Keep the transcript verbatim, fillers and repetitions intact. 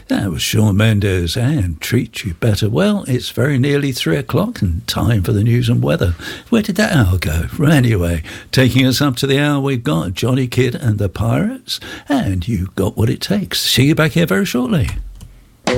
That was Shawn Mendes and Treat You Better. Well, it's very nearly three o'clock and time for the news and weather. Where did that hour go? Anyway, taking us up to the hour, we've got Johnny Kidd and the Pirates, and You've Got What It Takes. See you back here very shortly.